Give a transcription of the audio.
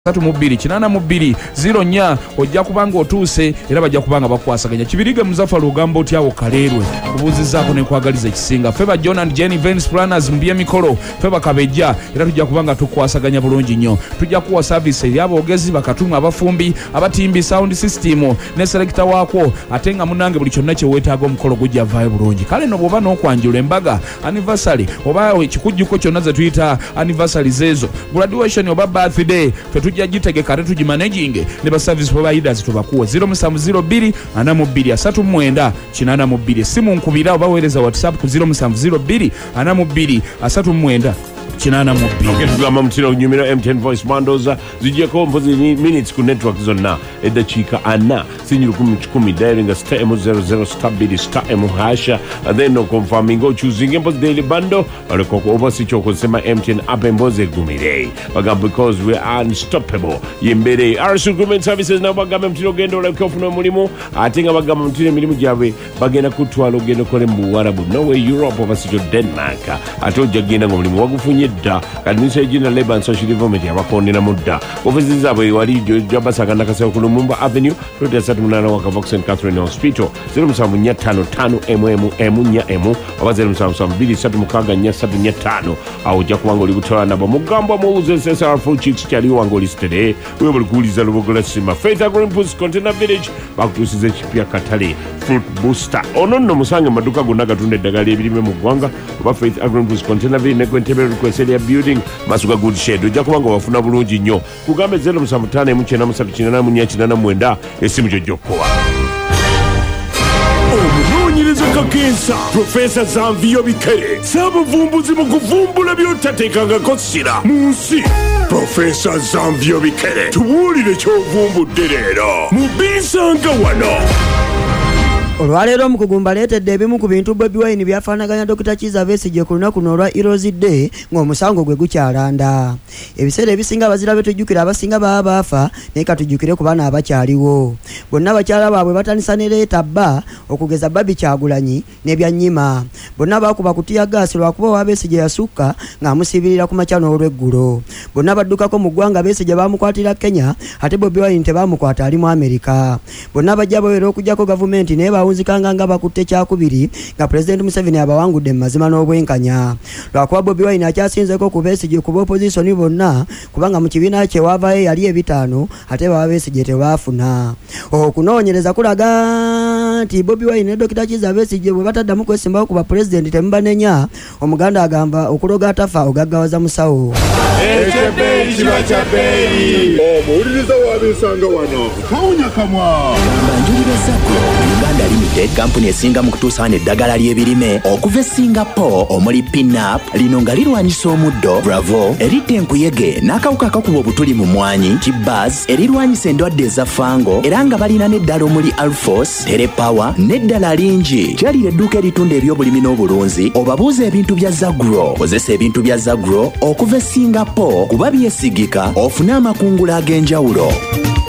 32820 ojja kubanga otuuse era bajja kubanga bakwasaganya Kibirige Muzaffar ogamba otyawo Kaleerwe kubuuzizaako ne kwagaliza ekisinga Feba John and Jenny Events Planners mbye mikolo Feba Kabejja era tujja kubanga tukwasaganya bulungi nnyo tujja kuwa service eri aboogezi bakatuma abafumbi abatimbi sound system ne selector waako ate nga munange buli kyonna kye weetaaga omukolo gujja vaayo bulungi kale no bw'oba n'okwanjula embaga anniversary oba ekikujjuko kyonna ze tuyita anniversary zeezo graduation oba birthday tujja gitegeka ate tugimanaging ne ba service providers tubakuwa 0702 42 39 simu nkubira oba weereza WhatsApp ku 0702 42 Okay, tugamba mutino nyumira MTN voice bundles zijeko mpozi minutes ku network zonna eddakiika ana sinyiru 10 dialing star M00 star bidi star M hasha and then no confirming or choosing mpozi daily bundle aleko obasi choko sema MTN app mpozi gumire bagamba because we are unstoppable yembere RSU government services na bagamba mutino gendo like ofuna mulimo atinga bagamba mutino milimu jawe bagenda kutwalo gendo kole mu Warabu Norway Europe obasi jo Denmark atoja genda ngomulimo wagufunye da kanisa jina Labour and Social Development abakondera mudda ofisi zabwe wali jabasaka nakase ku Lumumba Avenue road ya Satumana wa Vox and Catherine Hospital 0755 abaze 0723 au jakuwango libutwala nabo mugamba muze sesa full chicks kyali wango listed we buli kuliza lubogola sima Faith Agrimpus Container Village bakutusize chipya Katale fruit booster onono musange maduka gonaga tunde dagali ebirime mu gwanga oba Faith Agrimpus Container Village ne kwentebero kweseli building masuka good shed ojja kubanga wafuna bulungi nnyo kugambe 0758 esimu jojjokowa omunoonyereza kakensa Professor Zanvio Bikere sabuvumbuzi mu kuvumbula by'otateekangako ssira mu nsi Professor Zanvio Bikere tubuulire ky'ovumbudde leero mu bisanga wano olwaleero omukugumba leetedde ebimu ku bintu Bobi Wine byafaanaganya Dr. Kizza Besigye ku lunaku olwa Heroes Day ng'omusango gwe gukyalanda ebiseera ebisinga abazira betujjukira abasinga baba baafa naye katujjukire ku baana abakyaliwo bonna bakyala baabwe batandisa ne leeta bba okugeza Babi Kyagulanyi n'ebyanyima bonna baakuba kutiya gaasi lwakuba owa Besigye yasukka ng'amusibirira ku makya n'olweggulo bonna baddukako mu ggwanga Besigye baamukwatira Kenya ate Bobi Wine tebaamukwata ali mu Amerika bonna bajja bawera okugjako gavumenti naye bawunzikanga nga bakutte kyakubiri nga President Museveni abawangudde mu mazima n'obwenkanya lwakuba Bobi Wine akyasinzeko ku Besigye ku opposition bonna kubanga mu kibiina kye waavayo yali ebitaano ate baba Besigye tebaafuna okunoonyereza kulaga nti Bobi Wine ne Dr. Kizza Besigye bwe bataddamu kwesimbawo ku ba President temubanenya omuganda agamba okuloga atafa ogaggawaza musawo ekyebbeeyi kiba kyabbeeyi omuwuliriza wabisanga wano kawunya kamwa banjulirezako Uganda Limited kampuni esinga mu kutuusaana eddagala ly'ebirime okuva e Singapore omuli Pinup lino nga lirwanyisa omuddo Bravo eridde enkuyege n'akawuka akakuba obutuli mu mwanyi Kibaz erirwanyisa endwadde eza fango era nga balina n'eddala omuli Alfos Telepower n'eddala lingi kyalira edduuka eritunda eby'obulimi n'obulunzi obabuuza ebintu bya Zagro kozesa ebintu bya Zagro okuva e Singapore kuba byesigika ofune amakungula ag'enjawulo